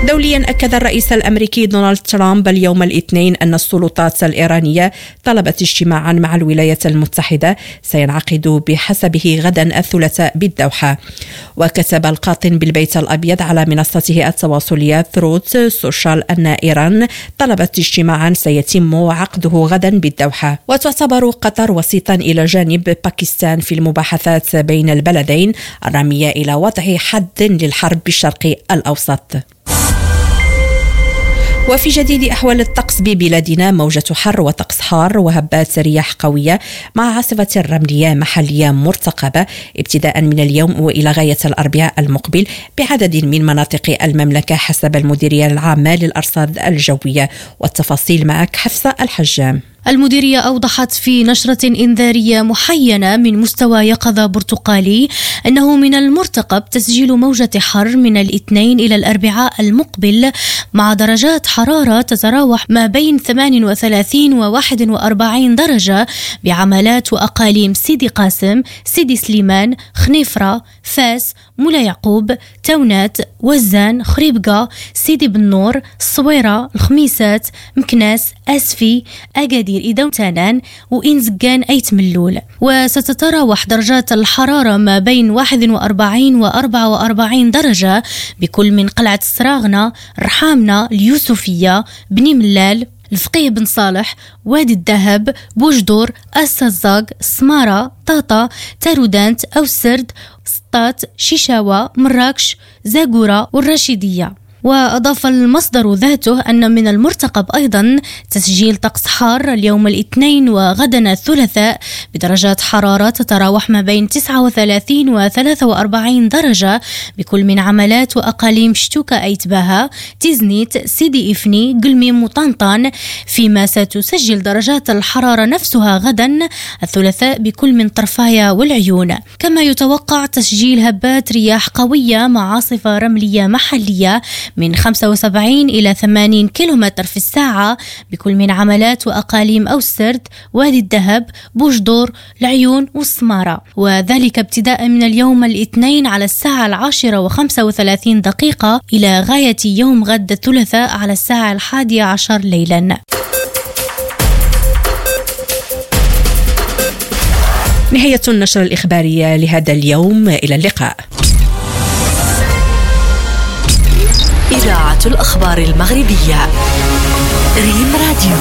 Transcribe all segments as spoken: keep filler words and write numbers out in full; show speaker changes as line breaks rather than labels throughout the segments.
دوليا أكد الرئيس الأمريكي دونالد ترامب اليوم الاثنين أن السلطات الإيرانية طلبت اجتماعا مع الولايات المتحدة سينعقد بحسبه غدا الثلاثاء بالدوحة. وكتب القاطن بالبيت الأبيض على منصته التواصلية تروث سوشيال أن إيران طلبت اجتماعا سيتم عقده غدا بالدوحة. وتعتبر قطر وسيطا إلى جانب باكستان في المباحثات بين البلدين الرامية إلى وضع حد للحرب بالشرق الأوسط. وفي جديد أحوال الطقس ببلادنا، موجة حر وطقس حار وهبات رياح قوية مع عاصفة رملية محلية مرتقبة ابتداء من اليوم وإلى غاية الأربعاء المقبل بعدد من مناطق المملكة حسب المديرية العامة للأرصاد الجوية. والتفاصيل معك حفصة الحجام.
المديرية أوضحت في نشرة إنذارية محينة من مستوى يقظة برتقالي أنه من المرتقب تسجيل موجة حر من الاثنين إلى الأربعاء المقبل مع درجات حرارة تتراوح ما بين ثمانية وثلاثين وواحد وأربعين درجة بعملات وأقاليم سيدي قاسم، سيدي سليمان، خنيفرة، فاس، مولا يعقوب، تونات، وزان، خريبقة، سيدي بنور، الصويرة، الخميسات، مكناس، أسفي، أقادير إيدا وتانان وإنزقان أيت ملول. وستتراوح درجات الحرارة ما بين واحد وأربعين وأربعة وأربعين درجة بكل من قلعة السراغنة، رحامنة، اليوسفية، بني ملال، الفقيه بن صالح، وادي الذهب، بوجدور، السزاق، سمارة، طاطا، تارودانت أو سرد، سطات، شيشاوة، مراكش، زاقورة والرشيدية. وأضاف المصدر ذاته أن من المرتقب أيضا تسجيل طقس حار اليوم الاثنين وغدا الثلاثاء بدرجات حرارة تتراوح ما بين تسعة وثلاثين وثلاثة وأربعين درجة بكل من عملات وأقاليم شتوكا أيتباها، تيزنيت، سيدي إفني، قلميم وطنطان، فيما ستسجل درجات الحرارة نفسها غدا الثلاثاء بكل من طرفايا والعيون. كما يتوقع تسجيل هبات رياح قوية مع عاصفة رملية محلية من خمسة وسبعين إلى ثمانين كيلومتر في الساعة بكل من عملات وأقاليم أو السرد، وادي الذهب، بوجدور، العيون والسمارة، وذلك ابتداء من اليوم الاثنين على الساعة العاشرة وخمسة وثلاثين دقيقة إلى غاية يوم غد الثلاثاء على الساعة الحادية عشر ليلا.
نهاية النشرة الإخبارية لهذا اليوم، إلى اللقاء.
إذاعة الأخبار المغربية ريم راديو.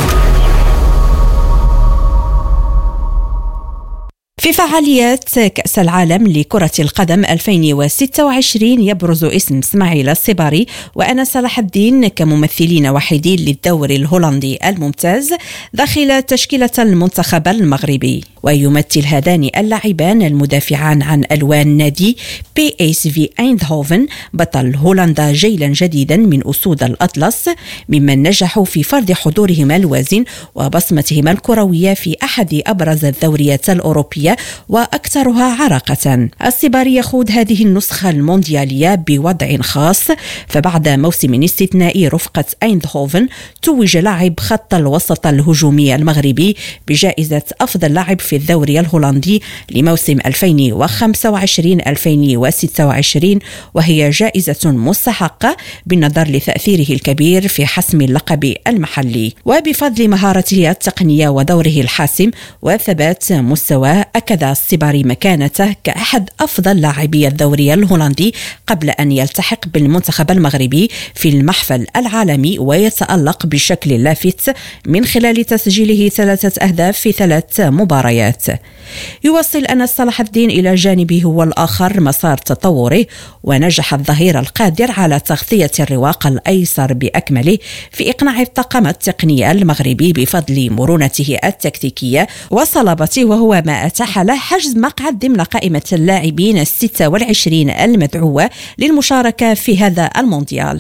في فعاليات كأس العالم لكرة القدم ألفين وستة وعشرين يبرز اسم إسماعيل الصباري وأنا صلاح الدين كممثلين وحيدين للدوري الهولندي الممتاز داخل تشكيلة المنتخب المغربي. ويمثل هذان اللاعبان المدافعان عن ألوان نادي بي إس في أيندهوفن بطل هولندا جيلا جديدا من أسود الأطلس، ممن نجحوا في فرض حضورهما الوازن وبصمتهما الكروية في أحد أبرز الدوريات الأوروبية وأكثرها عراقة. الصباري يخوض هذه النسخة المونديالية بوضع خاص، فبعد موسم استثنائي رفقة أيندهوفن توج لاعب خط الوسط الهجومي المغربي بجائزة أفضل لاعب في الدوري الهولندي لموسم ألفين وخمسة وعشرين ألفين وستة وعشرين، وهي جائزة مستحقة بالنظر لتأثيره الكبير في حسم اللقب المحلي. وبفضل مهارته التقنية ودوره الحاسم وثبات مستواه أكد الصباري مكانته كأحد أفضل لاعبي الدوري الهولندي قبل أن يلتحق بالمنتخب المغربي في المحفل العالمي ويتألق بشكل لافت من خلال تسجيله ثلاثة أهداف في ثلاث مباريات. يوصل أنس صلاح الدين إلى جانبه هو الآخر مسار تطوره، ونجح الظهير القادر على تغطية الرواق الأيسر بأكمله في إقناع الطاقم التقني المغربي بفضل مرونته التكتيكية وصلابته، وهو ما أتاح له حجز مقعد ضمن قائمة اللاعبين الستة والعشرين المدعوة للمشاركة في هذا المونديال.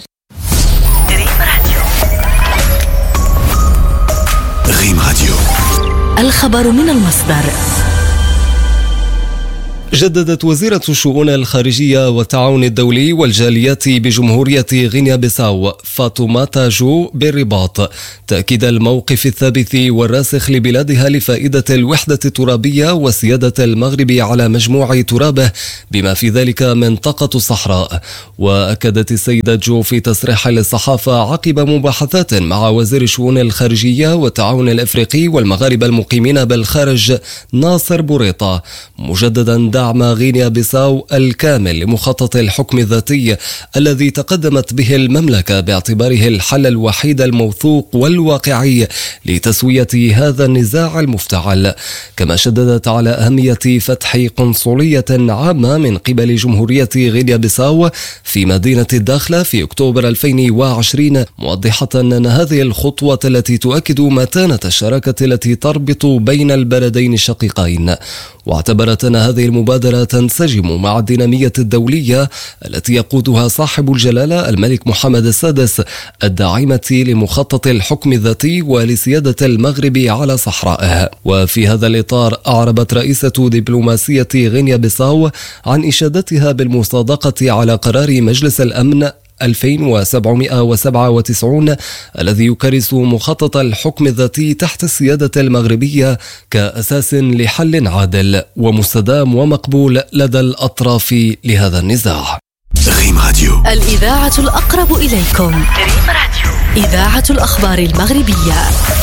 ريم راديو، الخبر من المصدر.
جددت وزيرة الشؤون الخارجية والتعاون الدولي والجاليات بجمهورية غينيا بيساو فاطماتا جو بالرباط تأكيد الموقف الثابت والراسخ لبلادها لفائدة الوحدة الترابية وسيادة المغرب على مجموع ترابه بما في ذلك منطقة الصحراء. وأكدت السيدة جو في تصريح للصحافة عقب مباحثات مع وزير الشؤون الخارجية والتعاون الأفريقي والمغاربة المقيمين بالخارج ناصر بوريطة مجددا دعم غينيا بيساو الكامل لمخطط الحكم الذاتي الذي تقدمت به المملكة باعتباره الحل الوحيد الموثوق والواقعي لتسوية هذا النزاع المفتعل. كما شددت على أهمية فتح قنصلية عامة من قبل جمهورية غينيا بيساو في مدينة الداخلة في أكتوبر ألفين وعشرين، موضحة أن هذه الخطوة التي تؤكد متانة الشراكة التي تربط بين البلدين الشقيقين. واعتبرت أن هذه المبادرة تنسجم مع الدينامية الدولية التي يقودها صاحب الجلالة الملك محمد السادس الداعمة لمخطط الحكم الذاتي ولسيادة المغرب على صحرائه. وفي هذا الإطار أعربت رئيسة دبلوماسية غينيا بيساو عن إشادتها بالمصادقة على قرار مجلس الأمن ألفين وسبعمائة وسبعة وتسعين الذي يكرس مخطط الحكم الذاتي تحت السيادة المغربية كأساس لحل عادل ومستدام ومقبول لدى الأطراف لهذا النزاع.
ريم راديو، الإذاعة الأقرب إليكم. ريم راديو، إذاعة الأخبار المغربية.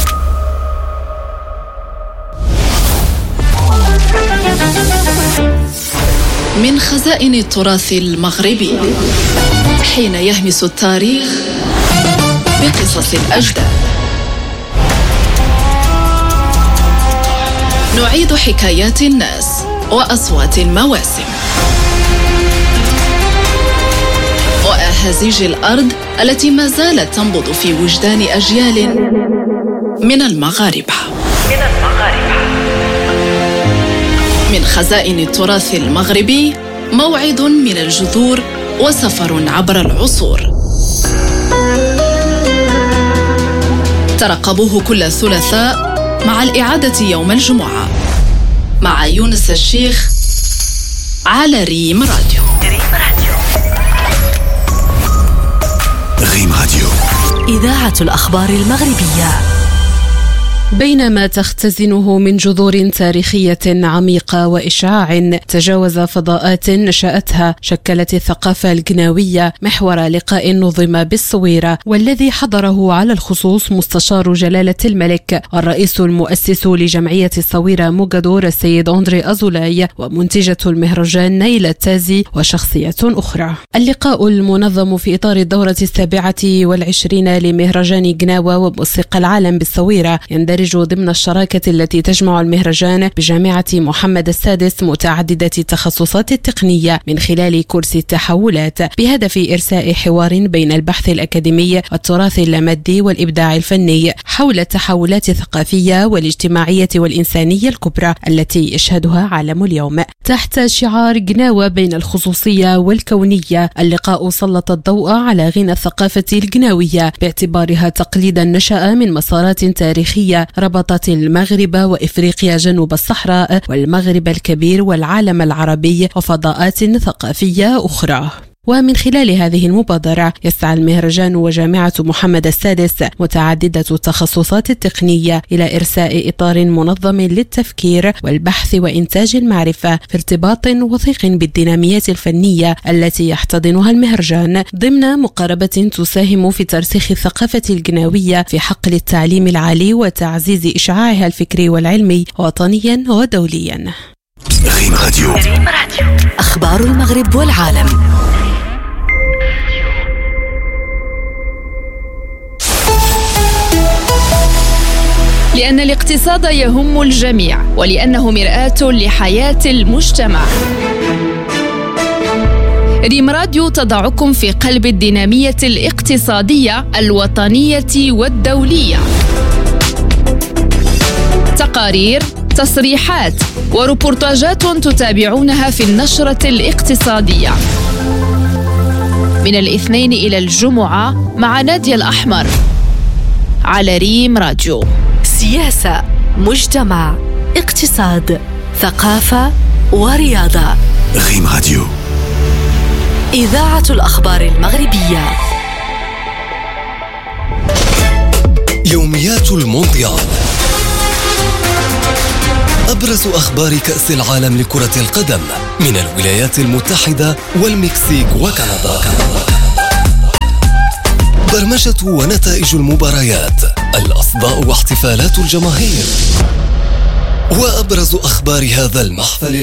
من خزائن التراث المغربي، حين يهمس التاريخ بقصص الأجداد، نعيد حكايات الناس وأصوات المواسم وأهازيج الأرض التي ما زالت تنبض في وجدان أجيال من المغاربة. من المغاربة من خزائن التراث المغربي، موعد من الجذور وسفر عبر العصور. ترقبوه كل ثلاثاء مع الإعادة يوم الجمعة مع يونس الشيخ على ريم راديو. ريم راديو،
ريم راديو، إذاعة الأخبار المغربية.
بينما تختزنه من جذور تاريخية عميقة وإشعاع تجاوز فضاءات نشأتها، شكلت الثقافة القناوية محور لقاء نظم بالصويرة، والذي حضره على الخصوص مستشار جلالة الملك الرئيس المؤسس لجمعية الصويرة موغادور السيد أندري أزولاي ومنتجة المهرجان نيلة تازي وشخصيات أخرى. اللقاء المنظم في إطار الدورة السابعة والعشرين لمهرجان قناوة وموسيقى العالم بالصويرة يندرج ضمن الشراكة التي تجمع المهرجان بجامعة محمد السادس متعددة التخصصات التقنية من خلال كورس التحولات، بهدف إرساء حوار بين البحث الأكاديمي والتراث اللامادي والإبداع الفني حول التحولات الثقافية والاجتماعية والإنسانية الكبرى التي يشهدها عالم اليوم. تحت شعار قناوة بين الخصوصية والكونية، اللقاء سلط الضوء على غنى الثقافة القناوية باعتبارها تقليدا نشأ من مسارات تاريخية ربطت المغرب وإفريقيا جنوب الصحراء والمغرب الكبير والعالم العربي وفضاءات ثقافية أخرى. ومن خلال هذه المبادرة يسعى المهرجان وجامعة محمد السادس متعددة التخصصات التقنية إلى إرساء إطار منظم للتفكير والبحث وإنتاج المعرفة في ارتباط وثيق بالدينامية الفنية التي يحتضنها المهرجان، ضمن مقاربة تساهم في ترسيخ الثقافة القناوية في حقل التعليم العالي وتعزيز إشعاعها الفكري والعلمي وطنيا ودوليا.
ريم راديو، أخبار المغرب والعالم.
لأن الاقتصاد يهم الجميع ولأنه مرآة لحياة المجتمع. ريم راديو تضعكم في قلب الدينامية الاقتصادية الوطنية والدولية. تقارير، تصريحات وروبورتاجات تتابعونها في النشرة الاقتصادية من الاثنين إلى الجمعة مع نادية الأحمر على ريم راديو.
سياسة، مجتمع، اقتصاد، ثقافة، ورياضة.
ريم راديو،
إذاعة الأخبار المغربية.
يوميات المونديال، أبرز أخبار كأس العالم لكرة القدم من الولايات المتحدة والمكسيك وكندا. برمجة ونتائج المباريات، الأصداء واحتفالات الجماهير، وأبرز أخبار هذا المحفل